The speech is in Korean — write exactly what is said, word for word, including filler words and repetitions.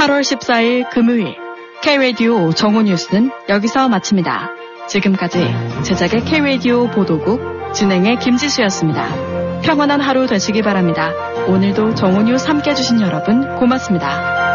팔월 십사일 금요일 K-라디오 정오뉴스는 여기서 마칩니다. 지금까지 제작의 K-라디오 보도국, 진행의 김지수였습니다. 평안한 하루 되시기 바랍니다. 오늘도 정오뉴스 함께해 주신 여러분 고맙습니다.